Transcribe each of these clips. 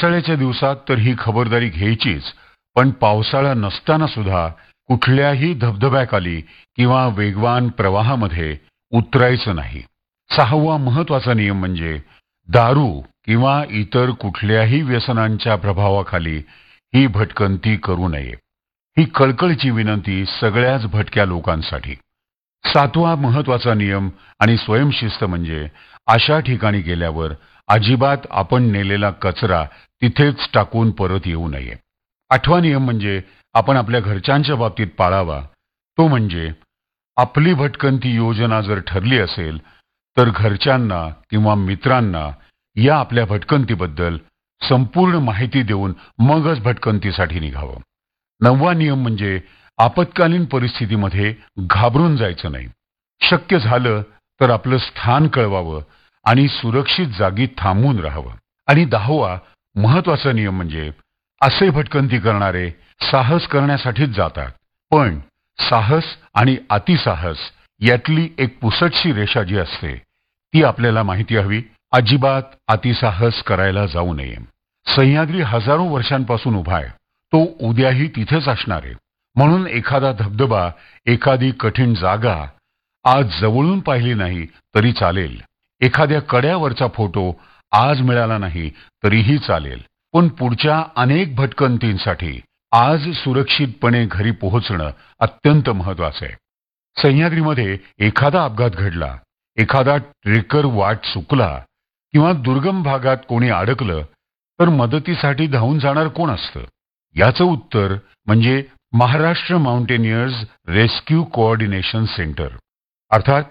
पावसाळ्याच्या दिवसात तर ही खबरदारी घ्यायचीच, पण पावसाळा नसताना सुद्धा कुठल्याही धबधब्याखाली किंवा वेगवान प्रवाहामध्ये उतरायचं नाही. 6वा महत्वाचा नियम म्हणजे दारू किंवा इतर कुठल्याही व्यसनांच्या प्रभावाखाली ही भटकंती करू नये. ही कळकळीची विनंती सगळ्याच भटक्या लोकांसाठी. 7वा महत्वाचा नियम आणि स्वयंशिस्त म्हणजे अशा ठिकाणी गेल्यावर अजिबात आपण नेलेला कचरा तिथेच टाकून परत येऊ नये. 8वा नियम म्हणजे आपण आपल्या घरच्यांच्या बाबतीत पाळावा. तो म्हणजे आपली भटकंती योजना जर ठरली असेल तर घरच्यांना किंवा मित्रांना या आपल्या भटकंतीबद्दल संपूर्ण माहिती देऊन मगच भटकंतीसाठी निघावं. 9वा नियम म्हणजे आपत्कालीन परिस्थितीमध्ये घाबरून जायचं नाही. शक्य झालं तर आपलं स्थान कळवावं आणि सुरक्षित जागी थांबून राहावं. आणि 10वा महत्वाचा नियम म्हणजे असे भटकंती करणारे साहस करण्यासाठीच जातात, पण साहस आणि अतिसाहस यातली एक पुसटशी रेषा जी असते ती आपल्याला माहिती हवी. अजिबात अतिसाहस करायला जाऊ नये. सह्याद्री हजारो वर्षांपासून उभा आहे, तो उद्याही तिथेच असणार आहे. म्हणून एखादा धबधबा, एखादी कठीण जागा आज जवळून पाहिली नाही तरी चालेल. एखाद्या कड्यावरचा फोटो आज मिळाला नाही तरीही चालेल, पण पुढच्या अनेक भटकंतींसाठी आज सुरक्षितपणे घरी पोहोचणं अत्यंत महत्वाचं आहे. सह्याद्रीमध्ये एखादा अपघात घडला, एखादा ट्रेकर वाट चुकला किंवा दुर्गम भागात कोणी अडकलं तर मदतीसाठी धावून जाणार कोण असतं? याचं उत्तर म्हणजे Maharashtra mountaineers rescue coordination centre अर्थात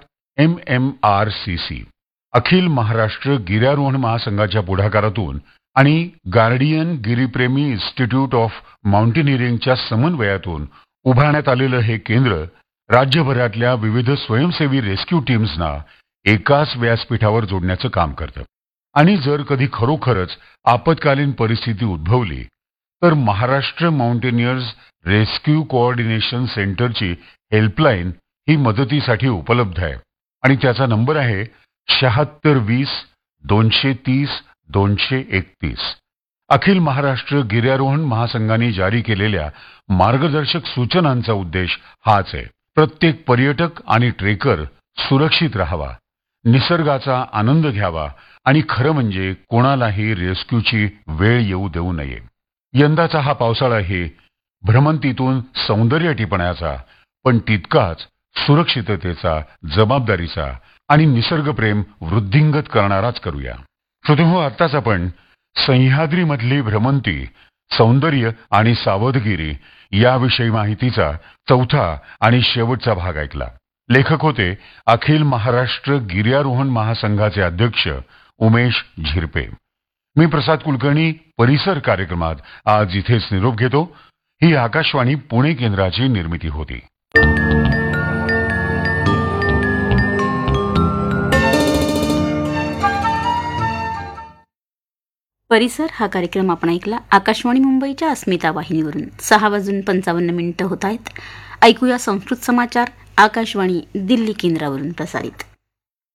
MMRCC. अखिल महाराष्ट्र गिर्यारोहण महासंघाच्या पुढाकारातून आणि गार्डियन गिरीप्रेमी इन्स्टिट्यूट ऑफ माउंटेनिअरिंगच्या समन्वयातून उभारण्यात आलेलं हे केंद्र राज्यभरातल्या विविध स्वयंसेवी रेस्क्यू टीम्सना एकाच व्यासपीठावर जोडण्याचं काम करतं. आणि जर कधी खरोखरच आपत्कालीन परिस्थिती उद्भवली तर महाराष्ट्र माउंटेनियर्स रेस्क्यू कोऑर्डिनेशन सेंटरची हेल्पलाईन ही मदतीसाठी उपलब्ध आहे आणि त्याचा नंबर आहे 7620-230-231. अखिल महाराष्ट्र गिर्यारोहण महासंघाने जारी केलेल्या मार्गदर्शक सूचनांचा उद्देश हाच आहे. प्रत्येक पर्यटक आणि ट्रेकर सुरक्षित राहावा, निसर्गाचा आनंद घ्यावा आणि खरं म्हणजे कोणालाही रेस्क्यूची वेळ येऊ देऊ नये. यंदाचा हा पावसाळाही भ्रमंतीतून सौंदर्य टिपण्याचा, पण तितकाच सुरक्षिततेचा, जबाबदारीचा आणि निसर्गप्रेम वृद्धिंगत करणाराच करूया. श्रोतेहो, आत्ताच आपण सह्याद्रीमधली भ्रमंती, सौंदर्य आणि सावधगिरी याविषयी माहितीचा 4था आणि शेवटचा भाग ऐकला. लेखक होते अखिल महाराष्ट्र गिर्यारोहण महासंघाचे अध्यक्ष उमेश झिरपे. मी प्रसाद कुलकर्णी परिसर कार्यक्रमात आज इथेच निरोप घेतो. ही आकाशवाणी पुणे केंद्राची निर्मिती होती. परिसर हा कार्यक्रम आपण ऐकला आकाशवाणी मुंबईच्या अस्मिता वाहिनीवरून. 6:55 होत आहेत. ऐकूया संस्कृत समाचार आकाशवाणी दिल्ली केंद्रावरून प्रसारित.